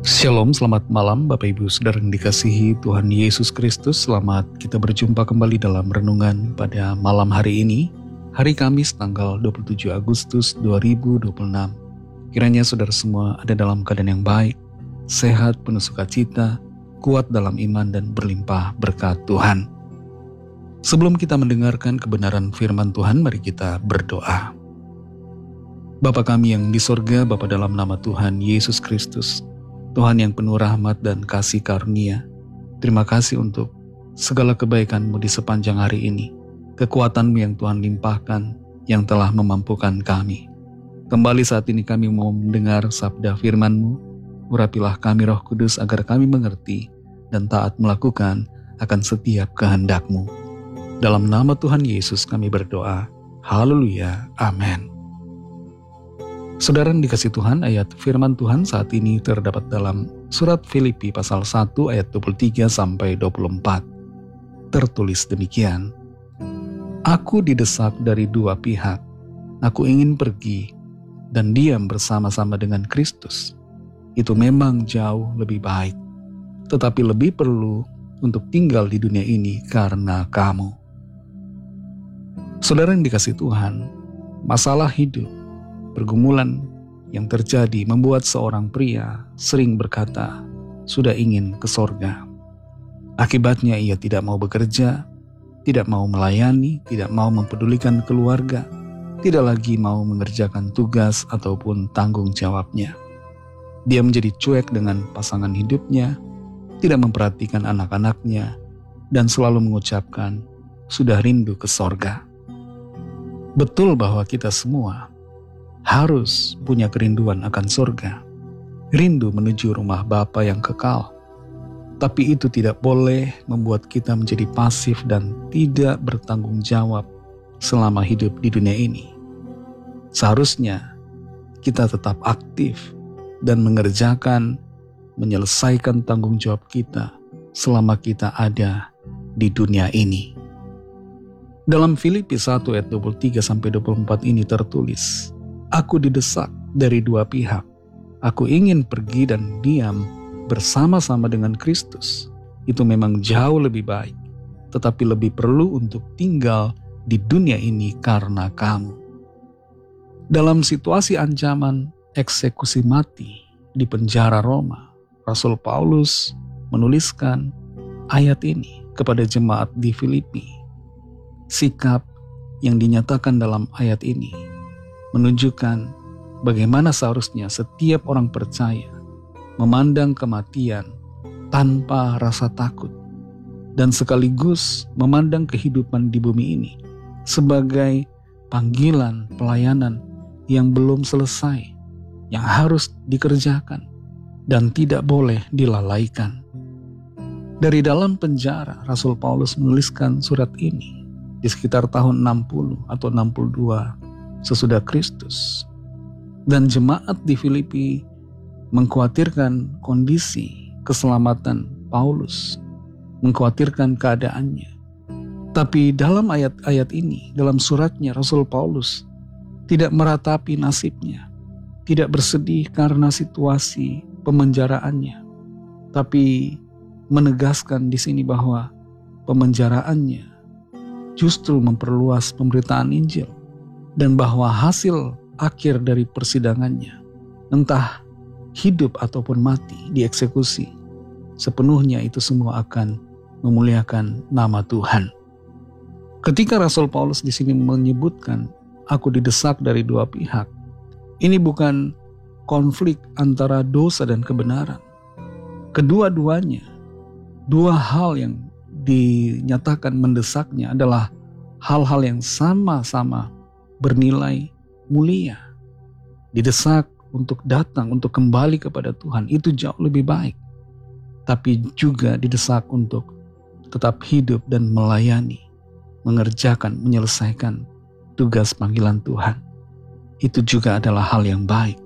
Shalom, selamat malam Bapak Ibu Saudara yang dikasihi Tuhan Yesus Kristus. Selamat kita berjumpa kembali dalam renungan pada malam hari ini, hari Kamis tanggal 27 Agustus 2026. Kiranya saudara semua ada dalam keadaan yang baik, sehat, penuh sukacita, kuat dalam iman dan berlimpah berkat Tuhan. Sebelum kita mendengarkan kebenaran firman Tuhan, mari kita berdoa. Bapa kami yang di sorga, Bapa dalam nama Tuhan Yesus Kristus, Tuhan yang penuh rahmat dan kasih karunia, terima kasih untuk segala kebaikan-Mu di sepanjang hari ini, kekuatan-Mu yang Tuhan limpahkan, yang telah memampukan kami. Kembali saat ini kami mau mendengar sabda firman-Mu, urapilah kami Roh Kudus agar kami mengerti dan taat melakukan akan setiap kehendak-Mu. Dalam nama Tuhan Yesus kami berdoa, haleluya, amin. Saudara yang dikasih Tuhan, ayat firman Tuhan saat ini terdapat dalam surat Filipi pasal 1 ayat 23-24. Tertulis demikian, Aku didesak dari dua pihak, aku ingin pergi dan diam bersama-sama dengan Kristus. Itu memang jauh lebih baik, tetapi lebih perlu untuk tinggal di dunia ini karena kamu. Saudara yang dikasih Tuhan, masalah hidup, pergumulan yang terjadi membuat seorang pria sering berkata, sudah ingin ke sorga. Akibatnya ia tidak mau bekerja, tidak mau melayani, tidak mau mempedulikan keluarga, tidak lagi mau mengerjakan tugas ataupun tanggung jawabnya. Dia menjadi cuek dengan pasangan hidupnya, tidak memperhatikan anak-anaknya, dan selalu mengucapkan, sudah rindu ke sorga. Betul bahwa kita semua harus punya kerinduan akan surga, rindu menuju rumah Bapa yang kekal. Tapi itu tidak boleh membuat kita menjadi pasif dan tidak bertanggung jawab selama hidup di dunia ini. Seharusnya kita tetap aktif dan menyelesaikan tanggung jawab kita selama kita ada di dunia ini. Dalam Filipi 1 ayat 23-24 ini tertulis, Aku didesak dari dua pihak. Aku ingin pergi dan diam bersama-sama dengan Kristus. Itu memang jauh lebih baik, tetapi lebih perlu untuk tinggal di dunia ini karena kamu. Dalam situasi ancaman eksekusi mati di penjara Roma, Rasul Paulus menuliskan ayat ini kepada jemaat di Filipi. Sikap yang dinyatakan dalam ayat ini menunjukkan bagaimana seharusnya setiap orang percaya memandang kematian tanpa rasa takut dan sekaligus memandang kehidupan di bumi ini sebagai panggilan pelayanan yang belum selesai, yang harus dikerjakan dan tidak boleh dilalaikan. Dari dalam penjara, Rasul Paulus menuliskan surat ini di sekitar tahun 60 atau 62 sesudah Kristus, dan jemaat di Filipi mengkhawatirkan kondisi keselamatan Paulus, mengkhawatirkan keadaannya. Tapi dalam ayat-ayat ini, dalam suratnya Rasul Paulus tidak meratapi nasibnya, tidak bersedih karena situasi pemenjaraannya, tapi menegaskan di sini bahwa pemenjaraannya justru memperluas pemberitaan Injil, dan bahwa hasil akhir dari persidangannya, entah hidup ataupun mati dieksekusi, sepenuhnya itu semua akan memuliakan nama Tuhan. Ketika Rasul Paulus di sini menyebutkan, aku didesak dari dua pihak, ini bukan konflik antara dosa dan kebenaran. Kedua-duanya, dua hal yang dinyatakan mendesaknya adalah hal-hal yang sama-sama bernilai mulia. Didesak untuk datang, untuk kembali kepada Tuhan, itu jauh lebih baik. Tapi juga didesak untuk tetap hidup dan melayani, mengerjakan, menyelesaikan tugas panggilan Tuhan. Itu juga adalah hal yang baik.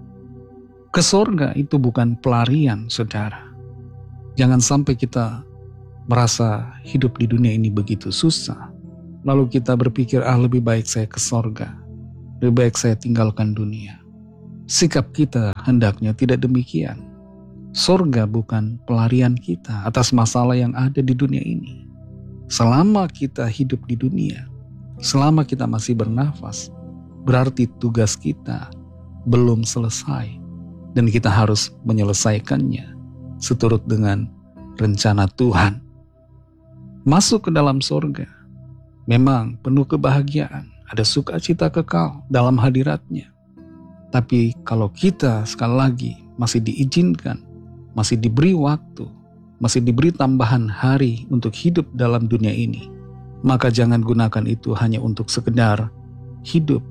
Ke sorga itu bukan pelarian, saudara. Jangan sampai kita merasa hidup di dunia ini begitu susah, lalu kita berpikir, lebih baik saya ke sorga, lebih baik saya tinggalkan dunia. Sikap kita hendaknya tidak demikian. Sorga bukan pelarian kita atas masalah yang ada di dunia ini. Selama kita hidup di dunia, selama kita masih bernafas, berarti tugas kita belum selesai dan kita harus menyelesaikannya seturut dengan rencana Tuhan. Masuk ke dalam sorga memang penuh kebahagiaan, ada sukacita kekal dalam hadiratnya. Tapi kalau kita sekali lagi masih diizinkan, masih diberi waktu, masih diberi tambahan hari untuk hidup dalam dunia ini, maka jangan gunakan itu hanya untuk sekedar hidup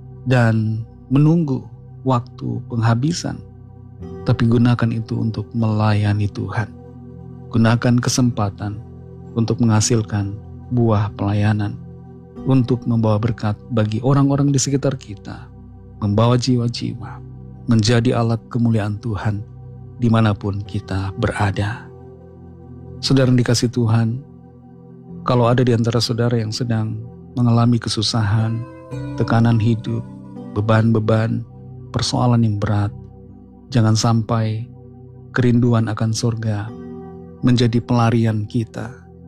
dan menunggu waktu penghabisan, tapi gunakan itu untuk melayani Tuhan. Gunakan kesempatan untuk menghasilkan buah pelayanan, untuk membawa berkat bagi orang-orang di sekitar kita, membawa jiwa-jiwa, menjadi alat kemuliaan Tuhan dimanapun kita berada. Saudara yang dikasihi Tuhan, kalau ada di antara saudara yang sedang mengalami kesusahan, tekanan hidup, beban-beban, persoalan yang berat, jangan sampai kerinduan akan surga menjadi pelarian kita,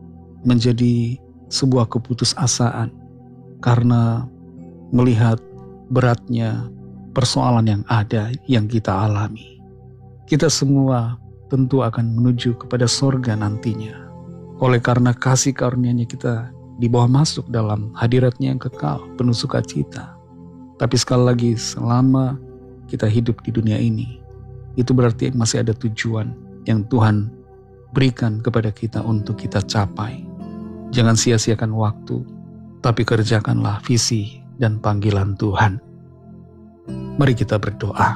menjadi sebuah keputusasaan karena melihat beratnya persoalan yang ada yang kita alami. Kita semua tentu akan menuju kepada sorga nantinya. Oleh karena kasih karunia-Nya kita dibawa masuk dalam hadirat-Nya yang kekal, penuh sukacita. Tapi sekali lagi, selama kita hidup di dunia ini, itu berarti masih ada tujuan yang Tuhan berikan kepada kita untuk kita capai. Jangan sia-siakan waktu, tapi kerjakanlah visi dan panggilan Tuhan. Mari kita berdoa.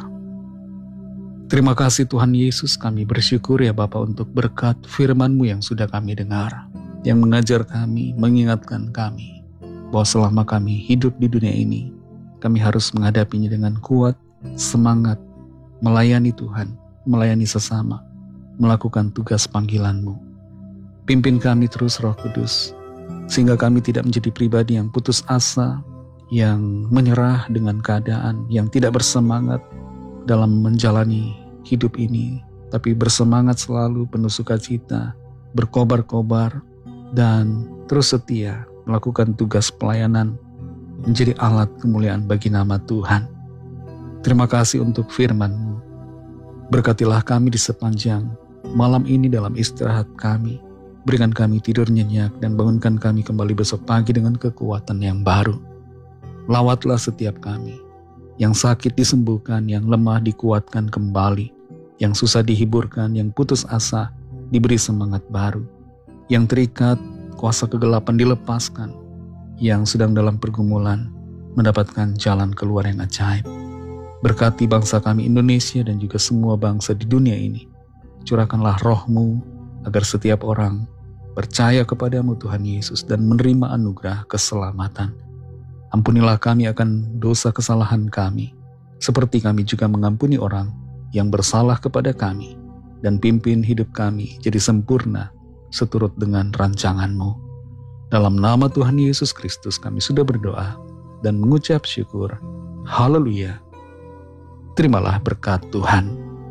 Terima kasih Tuhan Yesus, kami bersyukur ya Bapa untuk berkat firman-Mu yang sudah kami dengar, yang mengajar kami, mengingatkan kami, bahwa selama kami hidup di dunia ini, kami harus menghadapinya dengan kuat, semangat, melayani Tuhan, melayani sesama, melakukan tugas panggilan-Mu. Pimpin kami terus Roh Kudus, sehingga kami tidak menjadi pribadi yang putus asa, yang menyerah dengan keadaan, yang tidak bersemangat dalam menjalani hidup ini, tapi bersemangat selalu, penuh sukacita, berkobar-kobar, dan terus setia melakukan tugas pelayanan, menjadi alat kemuliaan bagi nama Tuhan. Terima kasih untuk firman-Mu. Berkatilah kami di sepanjang malam ini dalam istirahat kami. Berikan kami tidur nyenyak dan bangunkan kami kembali besok pagi dengan kekuatan yang baru. Lawatlah setiap kami. Yang sakit disembuhkan, yang lemah dikuatkan kembali, yang susah dihiburkan, yang putus asa diberi semangat baru, yang terikat kuasa kegelapan dilepaskan, yang sedang dalam pergumulan mendapatkan jalan keluar yang ajaib. Berkati bangsa kami Indonesia dan juga semua bangsa di dunia ini. Curahkanlah Roh-Mu agar setiap orang percaya kepadamu Tuhan Yesus dan menerima anugerah keselamatan. Ampunilah kami akan dosa kesalahan kami, seperti kami juga mengampuni orang yang bersalah kepada kami, dan pimpin hidup kami jadi sempurna seturut dengan rancangan-Mu. Dalam nama Tuhan Yesus Kristus kami sudah berdoa dan mengucap syukur. Haleluya. Terimalah berkat Tuhan.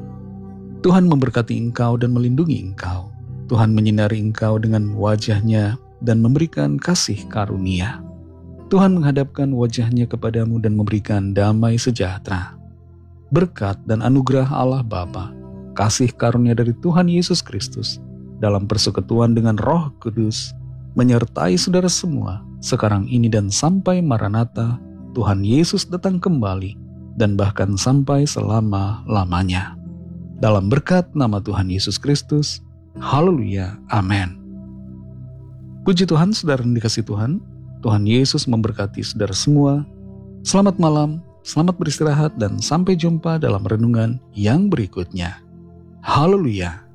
Tuhan memberkati engkau dan melindungi engkau. Tuhan menyinari engkau dengan wajah-Nya dan memberikan kasih karunia. Tuhan menghadapkan wajah-Nya kepadamu dan memberikan damai sejahtera. Berkat dan anugerah Allah Bapa, kasih karunia dari Tuhan Yesus Kristus, dalam persekutuan dengan Roh Kudus, menyertai saudara semua, sekarang ini dan sampai Maranatha, Tuhan Yesus datang kembali, dan bahkan sampai selama-lamanya. Dalam berkat nama Tuhan Yesus Kristus, haleluya, amin. Puji Tuhan, saudara yang dikasihi Tuhan, Tuhan Yesus memberkati saudara semua. Selamat malam, selamat beristirahat, dan sampai jumpa dalam renungan yang berikutnya. Haleluya.